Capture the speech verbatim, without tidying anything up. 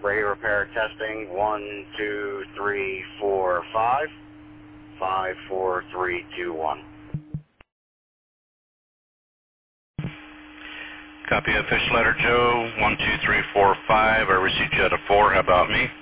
Radio repair testing, one, two, three, four, five, five, four, three, two, one. Copy of Fish Letter Joe, one two three four five. I received you at a four. How about me?